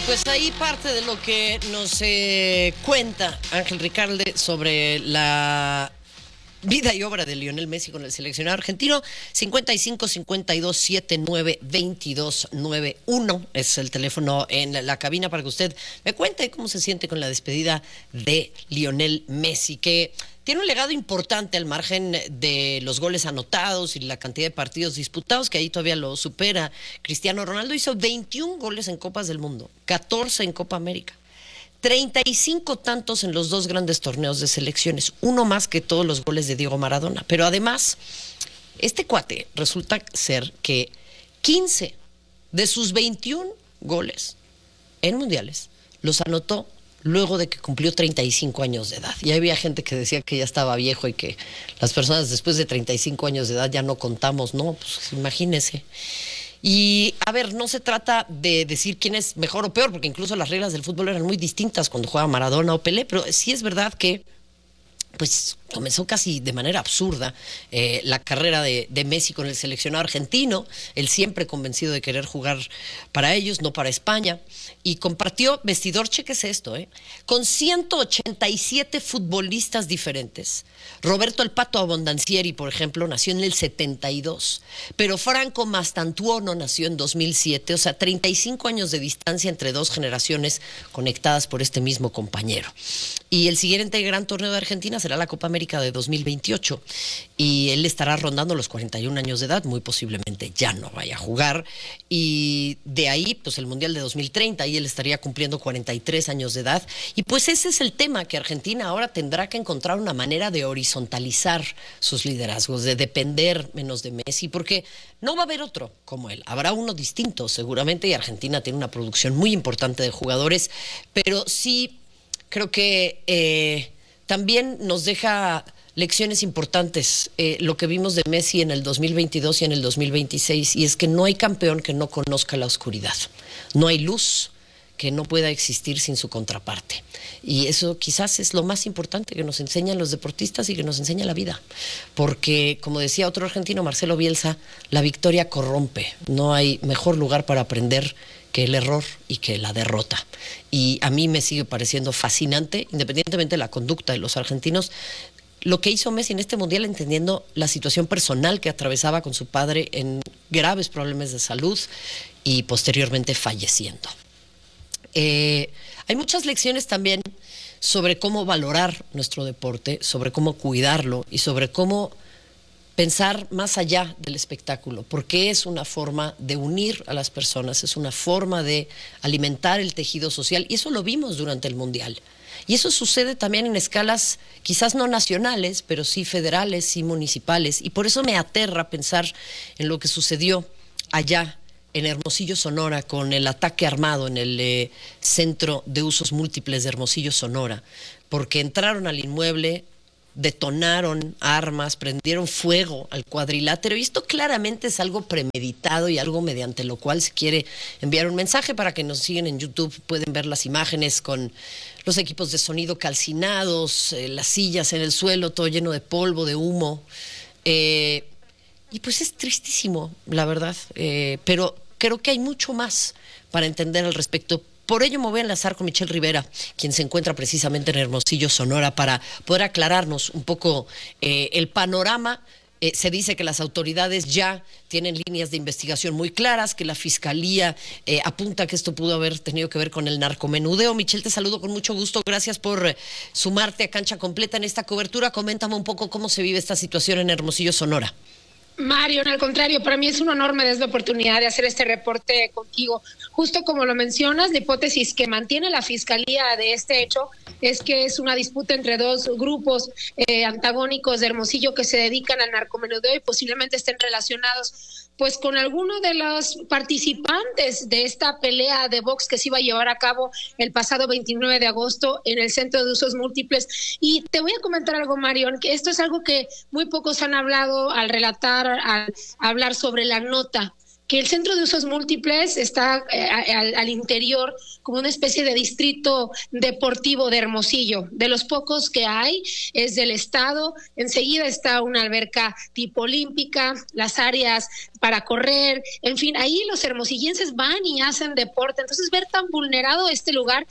Pues ahí parte de lo que nos cuenta Ángel Ricalde sobre la vida y obra de Lionel Messi con el seleccionado argentino. 55-52-79-2291 es el teléfono en la cabina para que usted me cuente cómo se siente con la despedida de Lionel Messi, que tiene un legado importante al margen de los goles anotados y la cantidad de partidos disputados, que ahí todavía lo supera Cristiano Ronaldo. Hizo 21 goles en Copas del Mundo, 14 en Copa América, 35 tantos en los dos grandes torneos de selecciones, uno más que todos los goles de Diego Maradona. Pero además, este cuate resulta ser que 15 de sus 21 goles en mundiales los anotó luego de que cumplió 35 años de edad. Y había gente que decía que ya estaba viejo y que las personas después de 35 años de edad ya no contamos. No, pues imagínese. Y, a ver, no se trata de decir quién es mejor o peor, porque incluso las reglas del fútbol eran muy distintas cuando jugaba Maradona o Pelé, pero sí es verdad que pues comenzó casi de manera absurda la carrera de Messi con el seleccionado argentino, él siempre convencido de querer jugar para ellos, no para España, y compartió vestidor, cheques esto, con 187 futbolistas diferentes. Roberto El Pato Abondancieri, por ejemplo, nació en el 72, pero Franco Mastantuono nació en 2007, o sea, 35 años de distancia entre dos generaciones conectadas por este mismo compañero. Y el siguiente gran torneo de Argentina será la Copa América de 2028 y él estará rondando los 41 años de edad, muy posiblemente ya no vaya a jugar, y de ahí pues el Mundial de 2030 y él estaría cumpliendo 43 años de edad. Y pues ese es el tema, que Argentina ahora tendrá que encontrar una manera de horizontalizar sus liderazgos, de depender menos de Messi, porque no va a haber otro como él, habrá uno distinto seguramente, y Argentina tiene una producción muy importante de jugadores, pero sí creo que también nos deja lecciones importantes lo que vimos de Messi en el 2022 y en el 2026, y es que no hay campeón que no conozca la oscuridad, no hay luz que no pueda existir sin su contraparte, y eso quizás es lo más importante que nos enseñan los deportistas y que nos enseña la vida, porque como decía otro argentino, Marcelo Bielsa, la victoria corrompe, no hay mejor lugar para aprender que el error y que la derrota. Y a mí me sigue pareciendo fascinante, independientemente de la conducta de los argentinos, lo que hizo Messi en este mundial, entendiendo la situación personal que atravesaba con su padre en graves problemas de salud y posteriormente falleciendo. Hay muchas lecciones también sobre cómo valorar nuestro deporte, sobre cómo cuidarlo y sobre cómo pensar más allá del espectáculo, porque es una forma de unir a las personas, es una forma de alimentar el tejido social, y eso lo vimos durante el Mundial. Y eso sucede también en escalas quizás no nacionales, pero sí federales y municipales, y por eso me aterra pensar en lo que sucedió allá en Hermosillo, Sonora, con el ataque armado en el Centro de Usos Múltiples de Hermosillo, Sonora, porque entraron al inmueble, detonaron armas, prendieron fuego al cuadrilátero, y esto claramente es algo premeditado y algo mediante lo cual se quiere enviar un mensaje. Para que nos siguen en YouTube pueden ver las imágenes con los equipos de sonido calcinados, las sillas en el suelo, todo lleno de polvo, de humo, y pues es tristísimo, la verdad, pero creo que hay mucho más para entender al respecto. Por ello me voy a enlazar con Michelle Rivera, quien se encuentra precisamente en Hermosillo, Sonora, para poder aclararnos un poco el panorama. Se dice que las autoridades ya tienen líneas de investigación muy claras, que la Fiscalía apunta que esto pudo haber tenido que ver con el narcomenudeo. Michelle, te saludo con mucho gusto. Gracias por sumarte a Cancha Completa en esta cobertura. Coméntame un poco cómo se vive esta situación en Hermosillo, Sonora. Mario, al contrario, para mí es un honor, me des la oportunidad de hacer este reporte contigo. Justo como lo mencionas, la hipótesis que mantiene la Fiscalía de este hecho es que es una disputa entre dos grupos antagónicos de Hermosillo que se dedican al narcomenudeo y posiblemente estén relacionados pues con alguno de los participantes de esta pelea de box que se iba a llevar a cabo el pasado 29 de agosto en el Centro de Usos Múltiples. Y te voy a comentar algo, Marion, que esto es algo que muy pocos han hablado al relatar, al hablar sobre la nota que el Centro de Usos Múltiples está al interior como una especie de distrito deportivo de Hermosillo. De los pocos que hay, es del estado. Enseguida está una alberca tipo olímpica, las áreas para correr, en fin, ahí los hermosillenses van y hacen deporte. Entonces, ver tan vulnerado este lugar,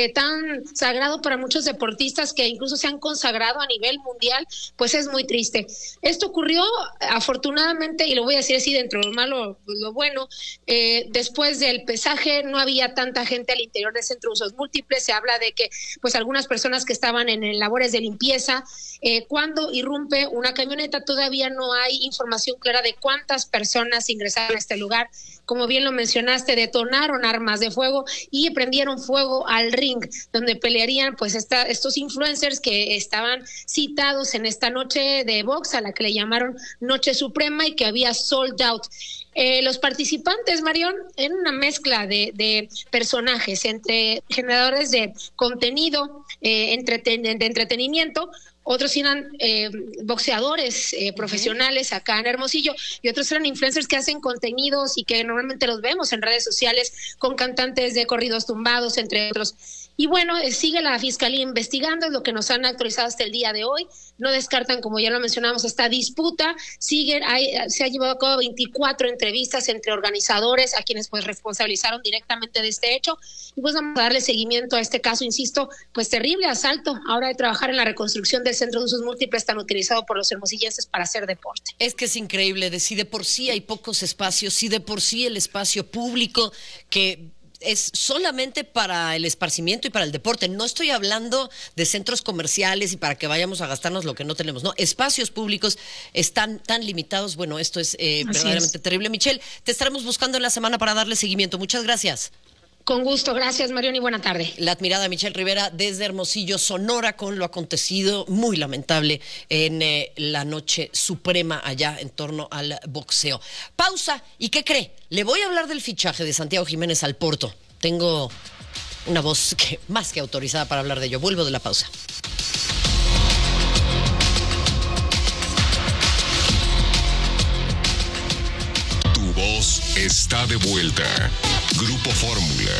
tan sagrado para muchos deportistas que incluso se han consagrado a nivel mundial, pues es muy triste. Esto ocurrió, afortunadamente, y lo voy a decir así, dentro de lo malo, lo bueno, después del pesaje no había tanta gente al interior del Centro de Usos Múltiples. Se habla de que pues algunas personas que estaban en labores de limpieza, cuando irrumpe una camioneta, todavía no hay información clara de cuántas personas ingresaron a este lugar. Como bien lo mencionaste, detonaron armas de fuego y prendieron fuego al ring donde pelearían pues estos influencers que estaban citados en esta noche de box, a la que le llamaron Noche Suprema, y que había sold out. Los participantes, Marión, en una mezcla de personajes, entre generadores de contenido, de entretenimiento. Otros eran boxeadores profesionales acá en Hermosillo, y otros eran influencers que hacen contenidos y que normalmente los vemos en redes sociales con cantantes de corridos tumbados, entre otros. Y bueno, sigue la Fiscalía investigando, es lo que nos han actualizado hasta el día de hoy. No descartan, como ya lo mencionamos, esta disputa. Se ha llevado a cabo 24 entrevistas entre organizadores, a quienes pues responsabilizaron directamente de este hecho. Y pues vamos a darle seguimiento a este caso, insisto, pues terrible asalto. Ahora de trabajar en la reconstrucción del Centro de Usos Múltiples, tan utilizado por los hermosillenses para hacer deporte. Es que es increíble, si de por sí hay pocos espacios, si de por sí el espacio público que es solamente para el esparcimiento y para el deporte. No estoy hablando de centros comerciales y para que vayamos a gastarnos lo que no tenemos. No, espacios públicos están tan limitados. Bueno, esto es verdaderamente terrible. Michelle, te estaremos buscando en la semana para darle seguimiento. Muchas gracias. Con gusto, gracias, Marión, y buena tarde. La admirada Michelle Rivera desde Hermosillo, Sonora, con lo acontecido, muy lamentable, en la Noche Suprema allá en torno al boxeo. Pausa, ¿y qué cree? Le voy a hablar del fichaje de Santiago Jiménez al Porto. Tengo una voz más que autorizada para hablar de ello. Vuelvo de la pausa. Tu voz está de vuelta. Grupo Fórmula.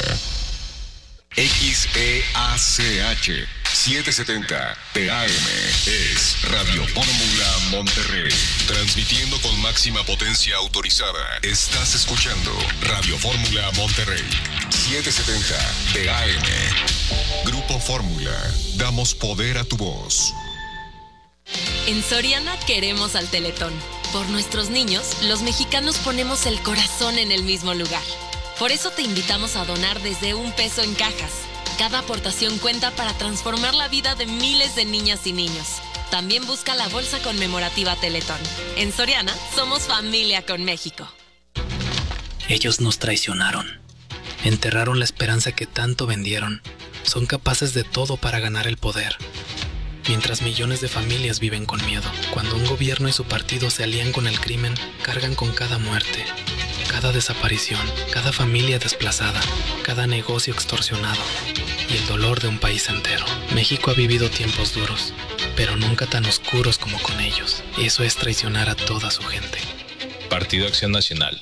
XEACH 770 TAM es Radio Fórmula Monterrey. Transmitiendo con máxima potencia autorizada. Estás escuchando Radio Fórmula Monterrey 770 TAM. Grupo Fórmula. Damos poder a tu voz. En Soriana queremos al Teletón. Por nuestros niños, los mexicanos ponemos el corazón en el mismo lugar. Por eso te invitamos a donar desde $1 en cajas. Cada aportación cuenta para transformar la vida de miles de niñas y niños. También busca la bolsa conmemorativa Teletón. En Soriana, somos familia con México. Ellos nos traicionaron. Enterraron la esperanza que tanto vendieron. Son capaces de todo para ganar el poder. Mientras millones de familias viven con miedo. Cuando un gobierno y su partido se alían con el crimen, cargan con cada muerte, cada desaparición, cada familia desplazada, cada negocio extorsionado y el dolor de un país entero. México ha vivido tiempos duros, pero nunca tan oscuros como con ellos. Eso es traicionar a toda su gente. Partido Acción Nacional.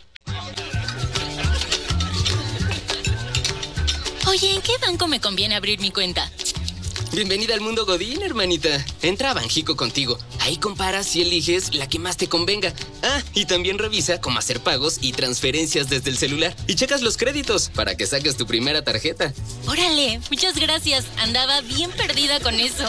Oye, ¿en qué banco me conviene abrir mi cuenta? Bienvenida al mundo Godín, hermanita. Entra a Banjico Contigo. Ahí comparas y eliges la que más te convenga. Ah, y también revisa cómo hacer pagos y transferencias desde el celular. Y checas los créditos para que saques tu primera tarjeta. Órale, muchas gracias. Andaba bien perdida con eso.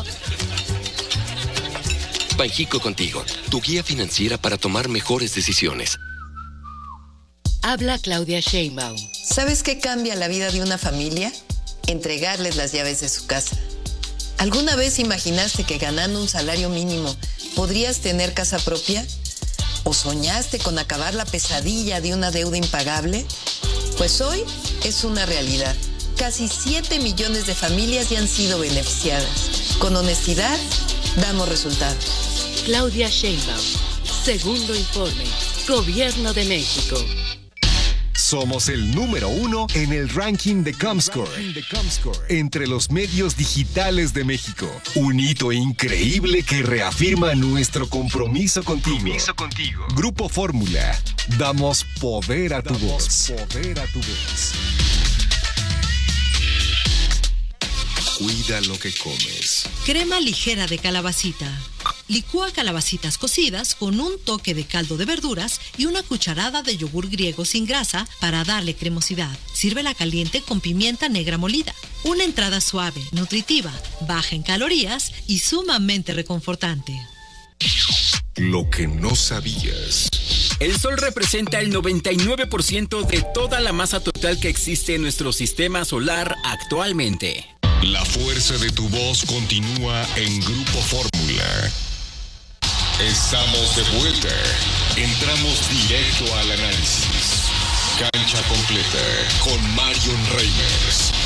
Banjico Contigo, tu guía financiera para tomar mejores decisiones. Habla Claudia Sheinbaum. ¿Sabes qué cambia la vida de una familia? Entregarles las llaves de su casa. ¿Alguna vez imaginaste que ganando un salario mínimo podrías tener casa propia? ¿O soñaste con acabar la pesadilla de una deuda impagable? Pues hoy es una realidad. Casi 7 millones de familias ya han sido beneficiadas. Con honestidad, damos resultados. Claudia Sheinbaum. Segundo informe. Gobierno de México. Somos el número 1 en el ranking de Comscore entre los medios digitales de México. Un hito increíble que reafirma nuestro compromiso contigo. Grupo Fórmula. Damos poder a tu voz. Cuida lo que comes. Crema ligera de calabacita. Licúa calabacitas cocidas con un toque de caldo de verduras y una cucharada de yogur griego sin grasa para darle cremosidad. Sírvela caliente con pimienta negra molida. Una entrada suave, nutritiva, baja en calorías y sumamente reconfortante. Lo que no sabías. El Sol representa el 99% de toda la masa total que existe en nuestro sistema solar actualmente. La fuerza de tu voz continúa en Grupo Fórmula. Estamos de vuelta. Entramos directo al análisis. Cancha completa con Marion Reimers.